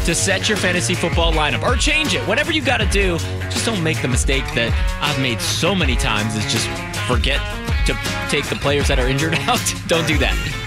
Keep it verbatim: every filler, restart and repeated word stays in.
to set your fantasy football lineup or change it. Whatever you got to do, just don't make the mistake that I've made so many times is just forget to take the players that are injured out. Don't do that.